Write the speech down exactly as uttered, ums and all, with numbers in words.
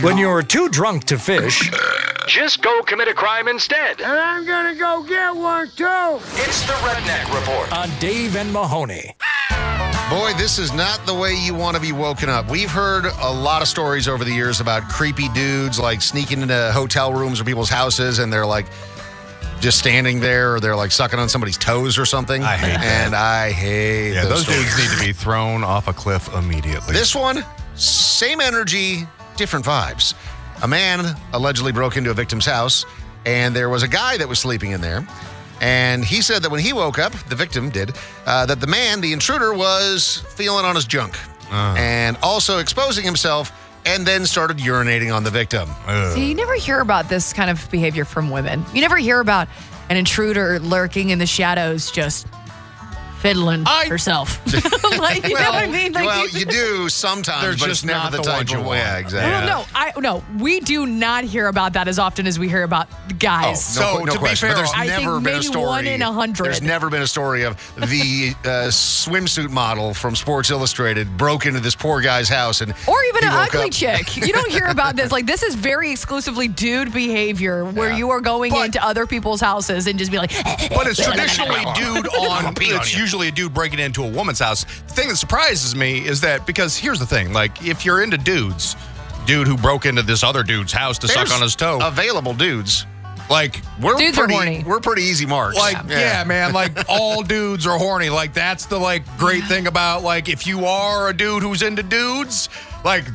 When you're too drunk to fish, just go commit a crime instead. And I'm gonna go get one too. It's the Redneck Report on Dave and Mahoney. Boy, this is not the way you want to be woken up. We've heard a lot of stories over the years about creepy dudes like sneaking into hotel rooms or people's houses and they're like just standing there or they're like sucking on somebody's toes or something. I hate that. And I hate Yeah, those, those stories. dudes need to be thrown off a cliff immediately. This one, same energy, different vibes. A man allegedly broke into a victim's house and there was a guy that was sleeping in there. And he said that when he woke up, the victim did, uh, that the man, the intruder, was feeling on his junk Uh. and also exposing himself and then started urinating on the victim. Ugh. See, you never hear about this kind of behavior from women. You never hear about an intruder lurking in the shadows just fiddling I- herself. Like, you know what I mean? Like, well, you do sometimes, They're but just it's never not the the type ones you of want. Yeah, exactly. Yeah. no, I no, we do not hear about that as often as we hear about guys. No, So, no to be question. fair, but there's I think never been a maybe story. one in a hundred. There's never been a story of the uh, swimsuit model from Sports Illustrated broke into this poor guy's house and Or even he an woke ugly up- chick. You don't hear about this. Like, this is very exclusively dude behavior where Yeah. you are going But- into other people's houses and just be like, But it's traditionally dude on, Pee on it's you. usually a dude breaking into a woman's house. The thing that surprises me is that, because here's the thing, like, if you're into dudes, dude who broke into this other dude's house to There's suck on his toe, Available dudes. like, We're Dudes are pretty, horny. We're pretty easy marks. Like, yeah. man, like, all dudes are horny. Like, that's the, like, great thing about, like, if you are a dude who's into dudes, like,